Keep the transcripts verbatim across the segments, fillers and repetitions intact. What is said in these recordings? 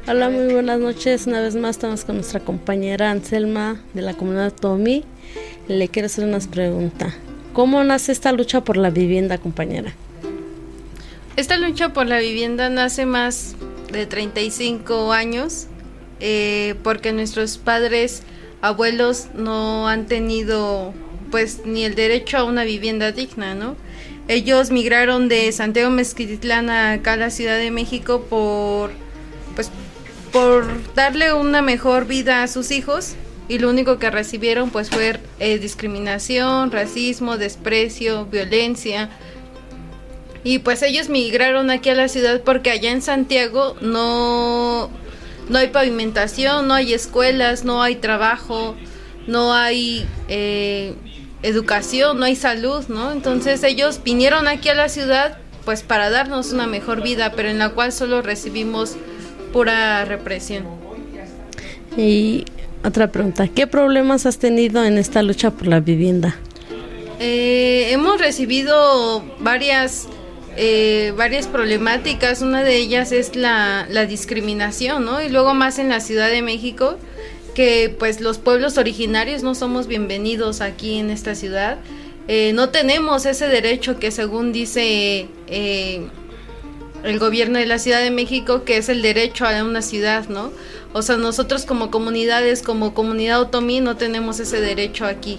Hola, muy buenas noches. Una vez más estamos con nuestra compañera Anselma de la comunidad Tomí. Le quiero hacer unas preguntas. ¿Cómo nace esta lucha por la vivienda, compañera? Esta lucha por la vivienda nace más de treinta y cinco años, eh, porque nuestros padres, abuelos no han tenido pues ni el derecho a una vivienda digna, ¿no? Ellos migraron de Santiago Mezquitlán acá a la Ciudad de México por pues por darle una mejor vida a sus hijos, y lo único que recibieron pues fue eh, discriminación, racismo, desprecio, violencia. Y pues ellos migraron aquí a la ciudad porque allá en Santiago no, no hay pavimentación, no hay escuelas, no hay trabajo, no hay eh, educación, no hay salud, ¿no? Entonces ellos vinieron aquí a la ciudad pues para darnos una mejor vida, pero en la cual solo recibimos pura represión. Y otra pregunta, ¿qué problemas has tenido en esta lucha por la vivienda? Eh, hemos recibido varias eh, varias problemáticas. Una de ellas es la, la discriminación, ¿no? Y luego más en la Ciudad de México, que pues los pueblos originarios no somos bienvenidos aquí en esta ciudad. Eh, no tenemos ese derecho que según dice eh, el gobierno de la Ciudad de México, que es el derecho a una ciudad, ¿no? O sea, nosotros como comunidades, como comunidad otomí, no tenemos ese derecho aquí.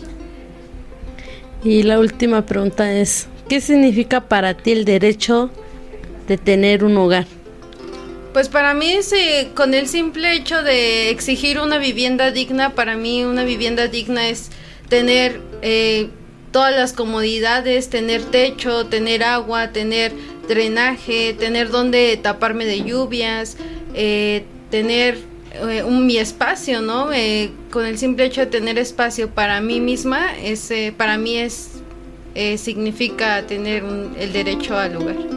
Y la última pregunta es, ¿qué significa para ti el derecho de tener un hogar? Pues para mí, ese, con el simple hecho de exigir una vivienda digna, para mí una vivienda digna es tener eh, todas las comodidades, tener techo, tener agua, tener drenaje, tener donde taparme de lluvias, eh, tener eh, un mi espacio, ¿no? Eh, con el simple hecho de tener espacio para mí misma, es, eh, para mí es eh, significa tener un, el derecho al hogar.